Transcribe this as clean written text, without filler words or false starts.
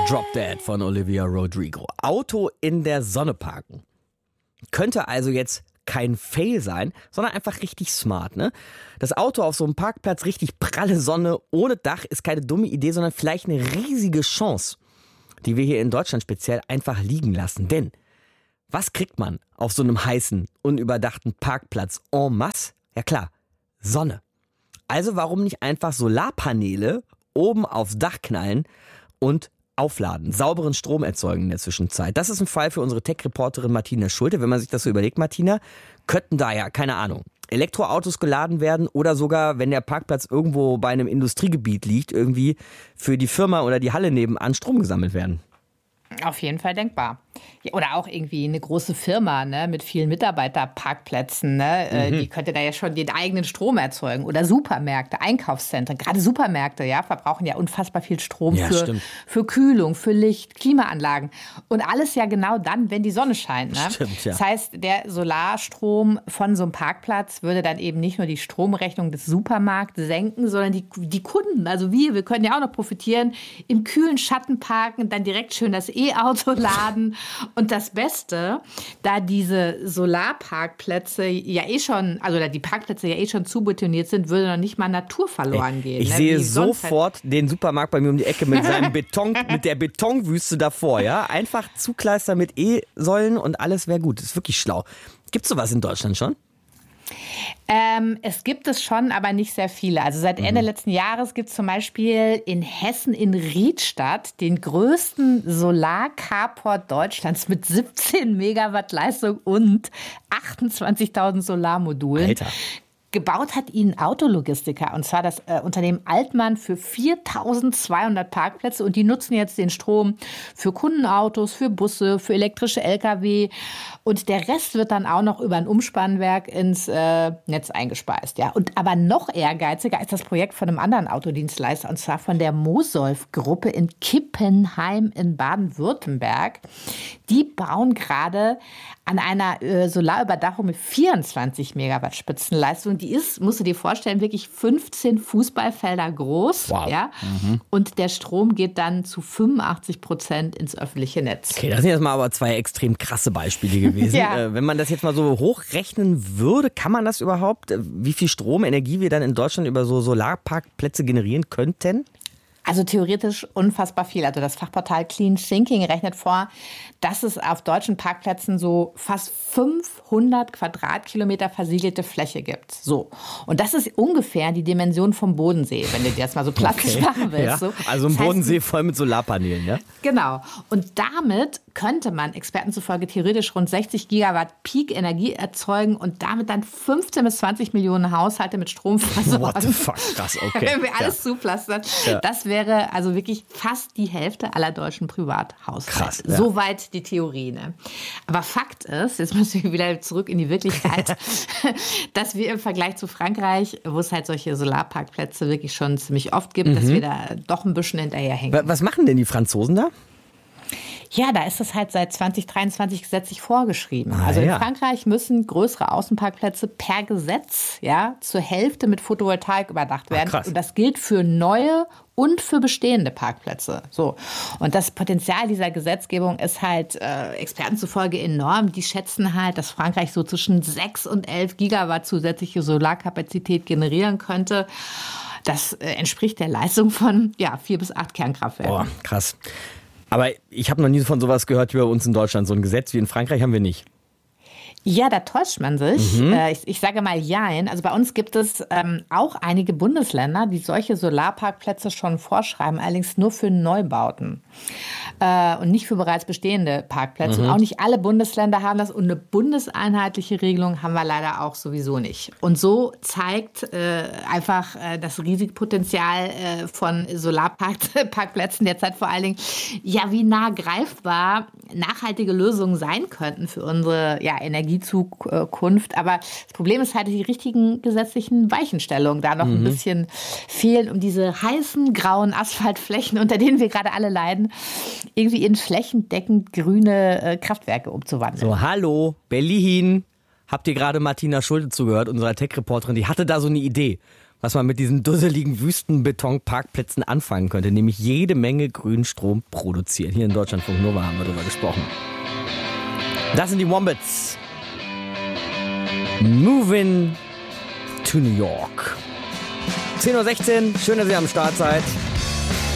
Drop Dead von Olivia Rodrigo. Auto in der Sonne parken. Könnte also jetzt kein Fail sein, sondern einfach richtig smart, ne? Das Auto auf so einem Parkplatz, richtig pralle Sonne, ohne Dach, ist keine dumme Idee, sondern vielleicht eine riesige Chance, die wir hier in Deutschland speziell einfach liegen lassen. Denn was kriegt man auf so einem heißen, unüberdachten Parkplatz en masse? Ja klar, Sonne. Also warum nicht einfach Solarpaneele oben aufs Dach knallen und aufladen, sauberen Strom erzeugen in der Zwischenzeit. Das ist ein Fall für unsere Tech-Reporterin Martina Schulte. Wenn man sich das so überlegt, Martina, könnten da ja, keine Ahnung, Elektroautos geladen werden oder sogar, wenn der Parkplatz irgendwo bei einem Industriegebiet liegt, irgendwie für die Firma oder die Halle nebenan Strom gesammelt werden. Auf jeden Fall denkbar. Ja, oder auch irgendwie eine große Firma, ne, mit vielen Mitarbeiterparkplätzen, ne, die könnte da ja schon den eigenen Strom erzeugen. Oder Supermärkte, Einkaufszentren, gerade Supermärkte, ja, verbrauchen ja unfassbar viel Strom für Kühlung, für Licht, Klimaanlagen. Und alles ja genau dann, wenn die Sonne scheint. Ne? Stimmt, ja. Das heißt, der Solarstrom von so einem Parkplatz würde dann eben nicht nur die Stromrechnung des Supermarkts senken, sondern die Kunden, also wir können ja auch noch profitieren, im kühlen Schatten parken, dann direkt schön das E-Auto laden. Und das Beste, da diese Solarparkplätze ja die Parkplätze ja schon zubetoniert sind, würde noch nicht mal Natur verloren gehen. Ich sehe sofort den Supermarkt bei mir um die Ecke mit seinem Beton, mit der Betonwüste davor, ja. Einfach zukleistern mit E-Säulen und alles wäre gut. Das ist wirklich schlau. Gibt's sowas in Deutschland schon? Es gibt es schon, aber nicht sehr viele. Also seit Ende letzten Jahres gibt es zum Beispiel in Hessen in Riedstadt den größten Solarcarport Deutschlands mit 17 Megawatt Leistung und 28.000 Solarmodulen. Alter. Gebaut hat ihn Autologistiker, und zwar das Unternehmen Altmann für 4.200 Parkplätze. Und die nutzen jetzt den Strom für Kundenautos, für Busse, für elektrische Lkw. Und der Rest wird dann auch noch über ein Umspannwerk ins Netz eingespeist. Ja. Aber noch ehrgeiziger ist das Projekt von einem anderen Autodienstleister, und zwar von der Mosolf-Gruppe in Kippenheim in Baden-Württemberg. Die bauen gerade an einer Solarüberdachung mit 24 Megawatt Spitzenleistung. Die ist, musst du dir vorstellen, wirklich 15 Fußballfelder groß. Wow. Ja? Und der Strom geht dann zu 85% ins öffentliche Netz. Okay, das sind jetzt mal aber zwei extrem krasse Beispiele gewesen. Ja. Wenn man das jetzt mal so hochrechnen würde, kann man das überhaupt, wie viel Stromenergie wir dann in Deutschland über so Solarparkplätze generieren könnten? Also theoretisch unfassbar viel. Also das Fachportal Clean Thinking rechnet vor, dass es auf deutschen Parkplätzen so fast 500 Quadratkilometer versiegelte Fläche gibt. So. Und das ist ungefähr die Dimension vom Bodensee, wenn du dir das mal so plastisch machen willst. Ja, so. also ein Bodensee voll mit Solarpanelen, ja? Genau. Und damit könnte man Experten zufolge theoretisch rund 60 Gigawatt Peak-Energie erzeugen und damit dann 15 bis 20 Millionen Haushalte mit Strom versorgen. What the fuck, krass, okay. Wenn wir alles zuplastern. Ja. Das wäre also wirklich fast die Hälfte aller deutschen Privathaushalte. Krass, ja. Soweit die Theorie. Ne? Aber Fakt ist, jetzt müssen wir wieder zurück in die Wirklichkeit, dass wir im Vergleich zu Frankreich, wo es halt solche Solarparkplätze wirklich schon ziemlich oft gibt, dass wir da doch ein bisschen hinterherhängen. Was machen denn die Franzosen da? Ja, da ist es halt seit 2023 gesetzlich vorgeschrieben. Also in Frankreich müssen größere Außenparkplätze per Gesetz zur Hälfte mit Photovoltaik überdacht werden. Krass. Und das gilt für neue und für bestehende Parkplätze. So. Und das Potenzial dieser Gesetzgebung ist halt Experten zufolge enorm. Die schätzen halt, dass Frankreich so zwischen 6 und 11 Gigawatt zusätzliche Solarkapazität generieren könnte. Das entspricht der Leistung von 4 bis 8 Kernkraftwerken. Boah, krass. Aber ich habe noch nie von sowas gehört wie bei uns in Deutschland. So ein Gesetz wie in Frankreich haben wir nicht. Ja, da täuscht man sich. Ich sage mal jein. Also bei uns gibt es auch einige Bundesländer, die solche Solarparkplätze schon vorschreiben, allerdings nur für Neubauten und nicht für bereits bestehende Parkplätze. Und auch nicht alle Bundesländer haben das, und eine bundeseinheitliche Regelung haben wir leider auch sowieso nicht. Und so zeigt einfach das Risikopotenzial von Solarparkplätzen derzeit vor allen Dingen, wie nah greifbar nachhaltige Lösungen sein könnten für unsere Energiezukunft. Aber das Problem ist halt, die richtigen gesetzlichen Weichenstellungen da noch ein bisschen fehlen, um diese heißen, grauen Asphaltflächen, unter denen wir gerade alle leiden, irgendwie in flächendeckend grüne Kraftwerke umzuwandeln. So, hallo, Berlin. Habt ihr gerade Martina Schulte zugehört, unserer Tech-Reporterin? Die hatte da so eine Idee. was man mit diesen dusseligen Wüstenbetonparkplätzen anfangen könnte, nämlich jede Menge Grünstrom produzieren. Hier in Deutschlandfunk Nova haben wir darüber gesprochen. Das sind die Wombats. Moving to New York. 10:16 Uhr, schön, dass ihr am Start seid.